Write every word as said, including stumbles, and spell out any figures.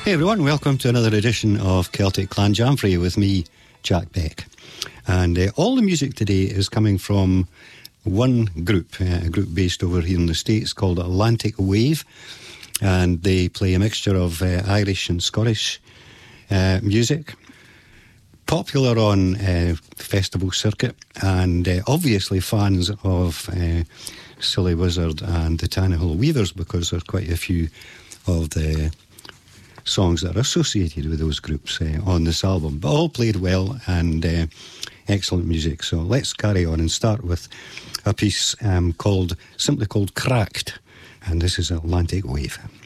Hey everyone, welcome to another edition of Celtic Clan Jam for you with me, Jack Beck. And uh, all the music today is coming from one group, uh, a group based over here in the States called Atlantic Wave. And they play a mixture of uh, Irish and Scottish uh, music. Popular on uh, the festival circuit, and uh, obviously fans of uh, Silly Wizard and the Tannahill Weavers, because there are quite a few of the songs that are associated with those groups uh, on this album, but all played well and uh, excellent music. So let's carry on and start with a piece um, called simply called Cracked, and this is Atlantic Wave.